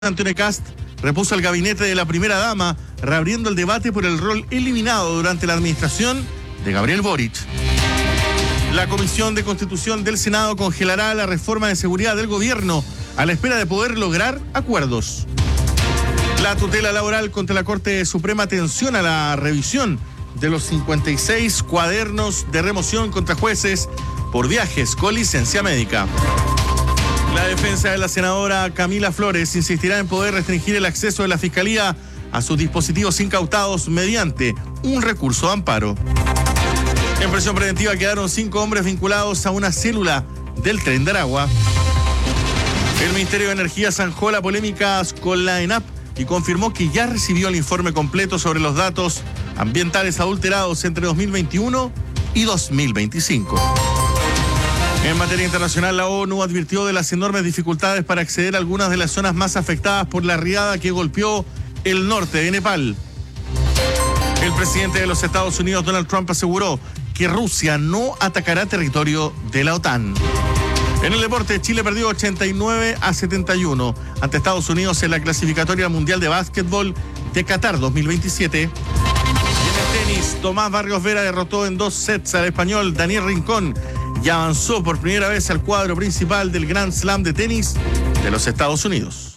Antonio Kast repuso al gabinete de la primera dama, reabriendo el debate por el rol eliminado durante la administración de Gabriel Boric. La Comisión de Constitución del Senado congelará la reforma de seguridad del gobierno a la espera de poder lograr acuerdos. La tutela laboral contra la Corte Suprema tensiona la revisión de los 56 cuadernos de remoción contra jueces por viajes con licencia médica. La defensa de la senadora Camila Flores insistirá en poder restringir el acceso de la Fiscalía a sus dispositivos incautados mediante un recurso de amparo. En prisión preventiva quedaron 5 hombres vinculados a una célula del Tren de Aragua. El Ministerio de Energía zanjó la polémica con la ENAP y confirmó que ya recibió el informe completo sobre los datos ambientales adulterados entre 2021 y 2025. En materia internacional, la ONU advirtió de las enormes dificultades para acceder a algunas de las zonas más afectadas por la riada que golpeó el norte de Nepal. El presidente de los Estados Unidos, Donald Trump, aseguró que Rusia no atacará territorio de la OTAN. En el deporte, Chile perdió 89-71 ante Estados Unidos en la clasificatoria mundial de básquetbol de Qatar 2027. Y en el tenis, Tomás Barrios Vera derrotó en 2 sets al español Daniel Rincón y avanzó por primera vez al cuadro principal del Grand Slam de tenis de los Estados Unidos.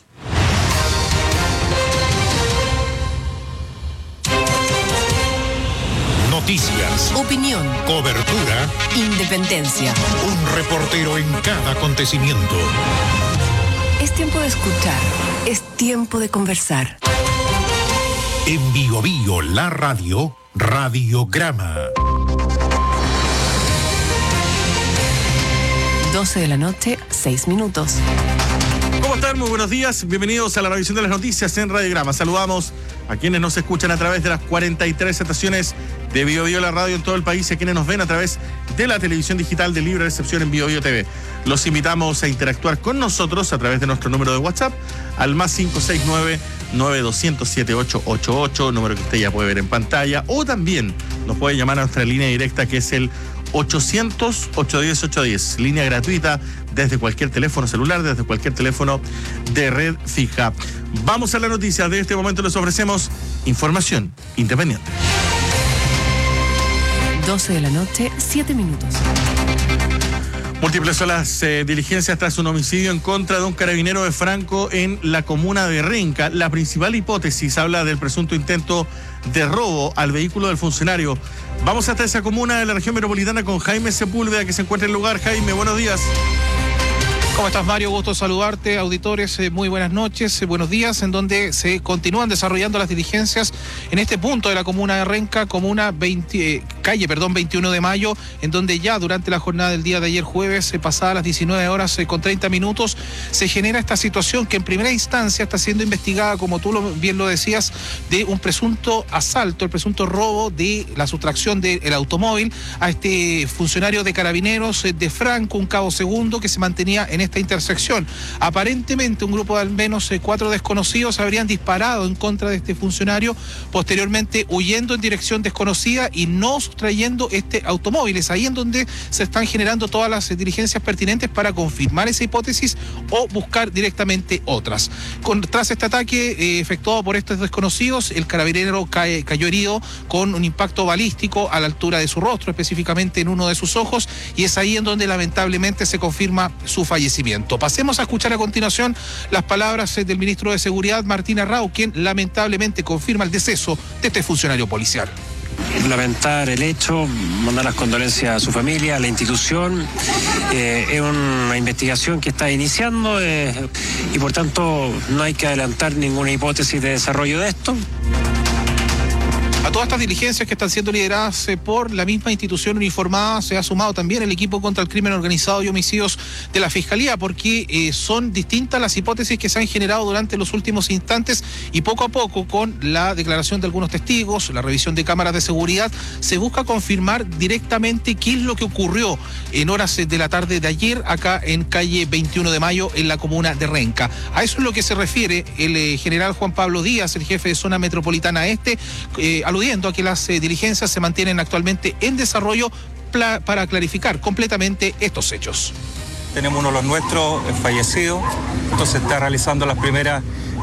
Noticias, opinión, cobertura, independencia. Un reportero en cada acontecimiento. Es tiempo de escuchar, es tiempo de conversar. En Bio Bio, la radio, Radiograma. 12 de la noche, 6 minutos. ¿Cómo están? Muy buenos días. Bienvenidos a la revisión de las noticias en Radiograma. Saludamos a quienes nos escuchan a través de las 43 estaciones de Bio Bio, la radio en todo el país, y a quienes nos ven a través de la televisión digital de libre recepción en Bio Bio TV. Los invitamos a interactuar con nosotros a través de nuestro número de WhatsApp al más 569-9200-7888, número que usted ya puede ver en pantalla, o también nos puede llamar a nuestra línea directa, que es el 800-810-810, línea gratuita desde cualquier teléfono celular, desde cualquier teléfono de red fija. Vamos a la noticia. De este momento les ofrecemos información independiente. 12 de la noche, 7 minutos. Múltiples son las diligencias tras un homicidio en contra de un carabinero de Franco en la comuna de Renca. La principal hipótesis habla del presunto intento de robo al vehículo del funcionario. Vamos hasta esa comuna de la región metropolitana con Jaime Sepúlveda, que se encuentra en el lugar. Jaime, buenos días. ¿Cómo estás, Mario? Gusto saludarte, auditores, muy buenas noches, buenos días, en donde se continúan desarrollando las diligencias en este punto de la comuna de Renca, calle 21 de mayo, en donde ya durante la jornada del día de ayer jueves, pasadas las 19 horas con 30 minutos, se genera esta situación que en primera instancia está siendo investigada, como tú bien lo decías, de un presunto asalto, el presunto robo de la sustracción del automóvil a este funcionario de Carabineros de Franco, un cabo segundo que se mantenía en esta intersección. Aparentemente un grupo de al menos 4 desconocidos habrían disparado en contra de este funcionario, posteriormente huyendo en dirección desconocida y no sustrayendo este automóvil. Es ahí en donde se están generando todas las diligencias pertinentes para confirmar esa hipótesis o buscar directamente otras. Tras este ataque efectuado por estos desconocidos, el carabinero cayó herido con un impacto balístico a la altura de su rostro, específicamente en uno de sus ojos, y es ahí en donde lamentablemente se confirma su fallecimiento. Pasemos a escuchar a continuación las palabras del ministro de Seguridad, Martín Arrau, quien lamentablemente confirma el deceso de este funcionario policial. Lamentar el hecho, mandar las condolencias a su familia, a la institución. Es una investigación que está iniciando y por tanto no hay que adelantar ninguna hipótesis de desarrollo de esto. A todas estas diligencias que están siendo lideradas por la misma institución uniformada se ha sumado también el equipo contra el crimen organizado y homicidios de la Fiscalía, porque son distintas las hipótesis que se han generado durante los últimos instantes, y poco a poco, con la declaración de algunos testigos, la revisión de cámaras de seguridad, se busca confirmar directamente qué es lo que ocurrió en horas de la tarde de ayer acá en calle 21 de mayo en la comuna de Renca. A eso es lo que se refiere el general Juan Pablo Díaz, el jefe de zona metropolitana este, aludiendo a que las diligencias se mantienen actualmente en desarrollo para clarificar completamente estos hechos. Tenemos uno de los nuestros fallecido, entonces está realizando las primeras